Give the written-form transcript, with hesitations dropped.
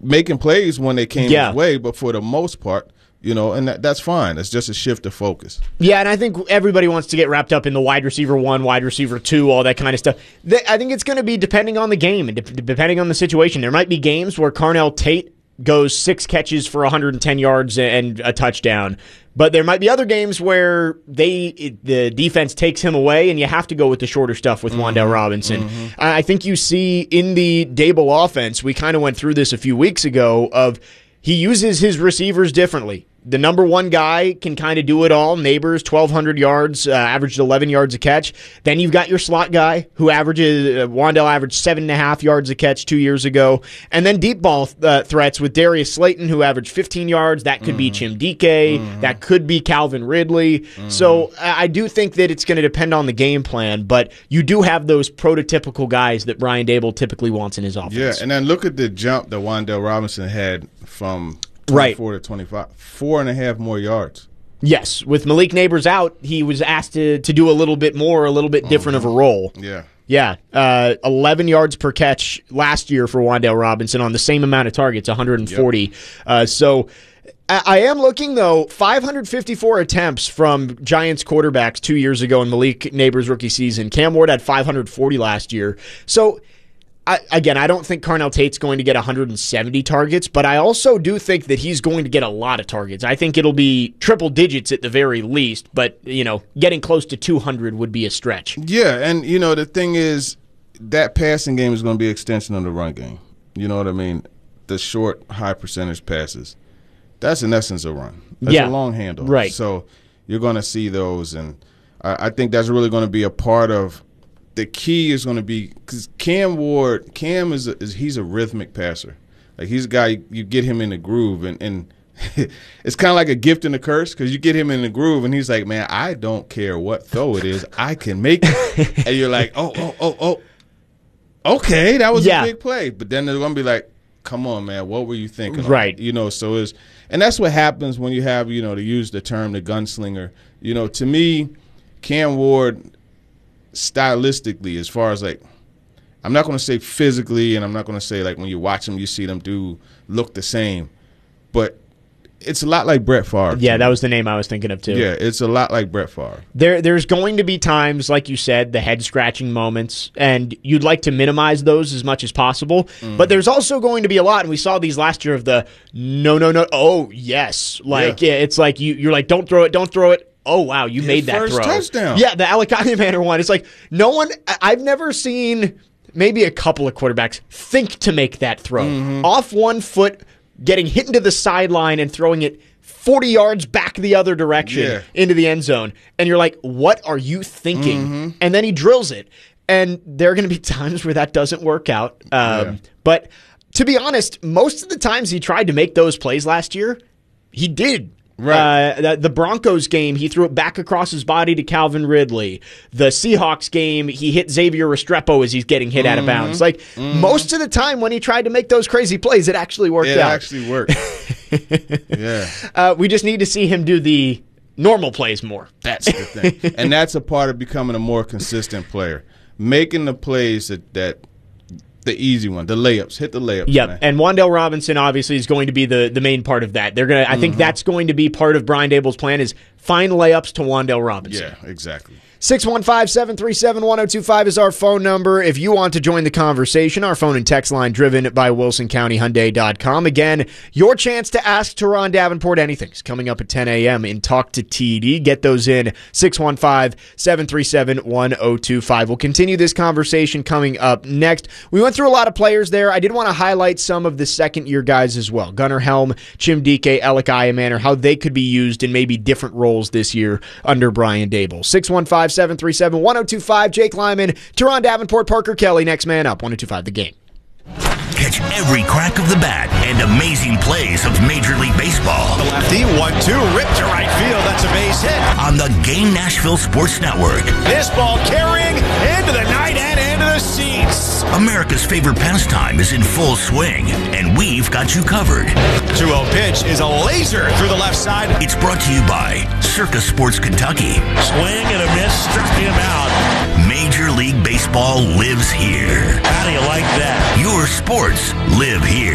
making plays when they came his way, but for the most part, and that's fine. It's just a shift of focus. Yeah, and I think everybody wants to get wrapped up in the wide receiver 1, wide receiver 2, all that kind of stuff. I think it's going to be depending on the game and depending on the situation. There might be games where Carnell Tate goes 6 catches for 110 yards and a touchdown. But there might be other games where the defense takes him away, and you have to go with the shorter stuff with Wan'Dale Robinson. Mm-hmm. I think you see in the Dable offense, we kind of went through this a few weeks ago, of he uses his receivers differently. The number 1 guy can kind of do it all. Neighbors, 1,200 yards, averaged 11 yards a catch. Then you've got your slot guy who Wan'Dale averaged 7.5 yards a catch 2 years ago. And then deep ball threats with Darius Slayton, who averaged 15 yards. That could be Chim Dike. That could be Calvin Ridley. So I do think that it's going to depend on the game plan, but you do have those prototypical guys that Brian Dable typically wants in his offense. Yeah, and then look at the jump that Wan'Dale Robinson had from 24 to 25, 4.5 more yards. Yes, with Malik Neighbors out, he was asked to do a little bit more, a little bit different of a role. Yeah. 11 yards per catch last year for Wan'Dale Robinson on the same amount of targets, 140. Yep. So I am looking, though, 554 attempts from Giants quarterbacks 2 years ago in Malik Neighbors' rookie season. Cam Ward had 540 last year. So I don't think Carnell Tate's going to get 170 targets, but I also do think that he's going to get a lot of targets. I think it'll be triple digits at the very least, but, getting close to 200 would be a stretch. Yeah, and, the thing is, that passing game is going to be an extension of the run game. You know what I mean? The short, high percentage passes. That's, in essence, a run. That's a long handle. Right. So you're going to see those, and I think that's really going to be a part of the key is going to be because Cam is he's a rhythmic passer. Like he's a guy you get him in the groove, and it's kind of like a gift and a curse because you get him in the groove, and he's like, man, I don't care what throw it is, I can make it, and you're like, oh, okay, that was a big play, but then they're going to be like, come on, man, what were you thinking? Right. So and that's what happens when you have to use the term the gunslinger. To me, Cam Ward, stylistically, as far as I'm not going to say physically, and I'm not going to say when you watch them, you see them look the same, but it's a lot like Brett Favre. Yeah, that was the name I was thinking of too. Yeah, it's a lot like Brett Favre. There's going to be times, like you said, the head-scratching moments, and you'd like to minimize those as much as possible, but there's also going to be a lot, and we saw these last year of the no, oh, yes. It's like you're like, don't throw it. Oh, wow, you made that first throw. Touchdown. Yeah, the Alec Manor one. It's like I've never seen maybe a couple of quarterbacks think to make that throw. Off one foot, getting hit into the sideline and throwing it 40 yards back the other direction into the end zone. And you're like, what are you thinking? And then he drills it. And there are going to be times where that doesn't work out. But to be honest, most of the times he tried to make those plays last year, he did. Right. The Broncos game, he threw it back across his body to Calvin Ridley. The Seahawks game, he hit Xavier Restrepo as he's getting hit out of bounds. Most of the time when he tried to make those crazy plays, it actually worked out. It actually worked. Yeah. We just need to see him do the normal plays more. That's the thing. And that's a part of becoming a more consistent player. Making the plays that the easy one, the layups. Hit the layups. Yep, man. and Wan'Dale Robinson obviously is going to be the main part of that. They're gonna. I think that's going to be part of Brian Dable's plan is find layups to Wan'Dale Robinson. Yeah, exactly. 615-737-1025 is our phone number. If you want to join the conversation, our phone and text line driven by WilsonCountyHyundai.com. Again, your chance to ask Teron Davenport anything is coming up at 10 a.m. in Talk to TD. Get those in 615-737-1025. We'll continue this conversation coming up next. We went through a lot of players there. I did want to highlight some of the second-year guys as well. Gunnar Helm, Chim Dike, Alec Manor, how they could be used in maybe different roles this year under Brian Dable. 615-737-1025. Jake Lyman, Teron Davenport, Parker Kelly. Next man up. 1025 The Game. Catch every crack of the bat and amazing plays of Major League Baseball. The lefty, 1-2, ripped to right field. That's a base hit. On the Game Nashville Sports Network. This ball carrying into the night and into the seats. America's favorite pastime is in full swing, and we've got you covered. 2-0 pitch is a laser through the left side. It's brought to you by Circus Sports Kentucky. Swing and a miss, struck him out. Major League Baseball lives here. How do you like that? Your sports live here.